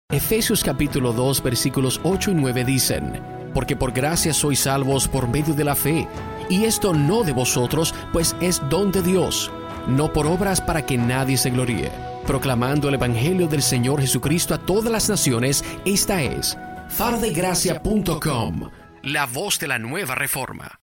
Efesios capítulo 2 versículos 8 y 9 dicen: porque por gracia sois salvos por medio de la fe, y esto no de vosotros, pues es don de Dios, no por obras para que nadie se gloríe. Proclamando el evangelio del Señor Jesucristo a todas las naciones, esta es farodegracia.com, la voz de la nueva reforma.